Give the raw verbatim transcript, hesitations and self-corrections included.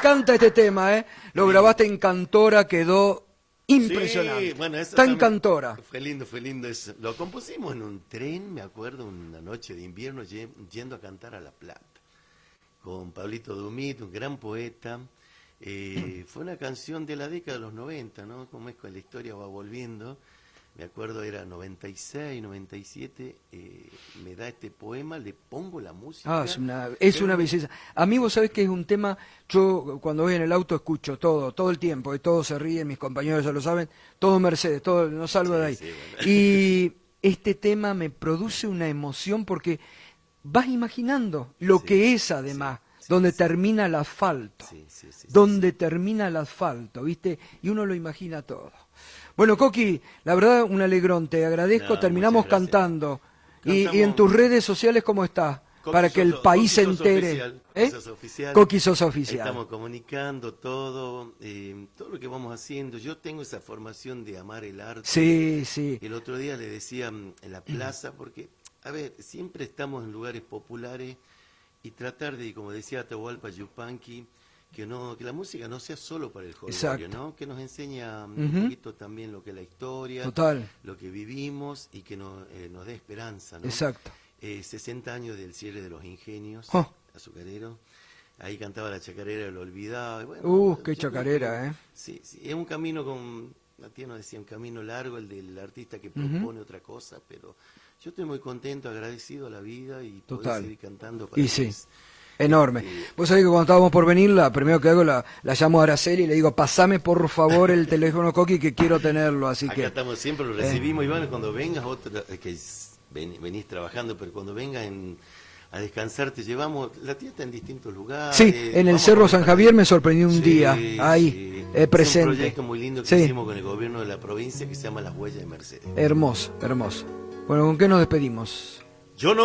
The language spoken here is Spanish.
encanta este tema, ¿eh? Lo sí. grabaste en Cantora, quedó impresionante. Sí, bueno, eso está en Cantora. Fue lindo, fue lindo eso. Lo compusimos en un tren, me acuerdo, una noche de invierno, yendo a cantar a La Plata, con Pablito Dumit, un gran poeta. Eh, fue una canción de la década de los noventa, ¿no? Como es que la historia va volviendo. Me acuerdo, era noventa y seis, noventa y siete, eh, me da este poema, le pongo la música. Ah, es una, es una belleza. A mí vos sabés que es un tema, yo cuando voy en el auto escucho todo, todo el tiempo, y todos se ríen, mis compañeros ya lo saben, todo Mercedes, todo, no salgo sí, de ahí. Sí, bueno. Y este tema me produce una emoción porque vas imaginando lo sí, que es además, sí, donde sí, termina el asfalto, sí, sí, sí, donde sí, termina el asfalto, ¿viste? Y uno lo imagina todo. Bueno, Coqui, la verdad, un alegrón, te agradezco, no, terminamos cantando. Y, y en tus redes sociales, ¿cómo está? Coqui Para que el país se entere. Oficial, ¿Eh? Coqui Sosa Oficial. Coqui Sosa Oficial. Estamos comunicando todo, eh, todo lo que vamos haciendo. Yo tengo esa formación de amar el arte. Sí, sí. El otro día le decía en la plaza, porque, a ver, siempre estamos en lugares populares y tratar de, como decía Atahualpa Yupanqui, que no que la música no sea solo para el jolgorio, ¿no? Que nos enseña uh-huh. un poquito también lo que es la historia, Total. Lo que vivimos y que nos, eh, nos dé esperanza, ¿no? Exacto. Eh, sesenta años del cierre de los ingenios oh. azucareros, ahí cantaba la chacarera del olvidado. Y bueno, uh, qué chacarera, ¿eh? Sí, sí, es un camino con, la tía nos decía, un camino largo, el del artista que propone uh-huh. otra cosa, pero yo estoy muy contento, agradecido a la vida y poder seguir cantando para y sí. Es, Enorme. Sí. Vos sabés que cuando estábamos por venir, la primero que hago, la, la llamo a Araceli y le digo, pasame por favor el teléfono, Coqui, que quiero tenerlo, así Acá que... estamos siempre, lo recibimos, eh. y bueno, cuando vengas, otra, que ven, venís trabajando, pero cuando vengas en, a descansar, te llevamos, la tía está en distintos lugares. Sí, en el Cerro San Javier me sorprendió un sí, día, ahí, sí. eh, presente. Es un proyecto muy lindo que sí. hicimos con el gobierno de la provincia que se llama Las Huellas de Mercedes. Hermoso, hermoso. Bueno, ¿con qué nos despedimos? Yo no.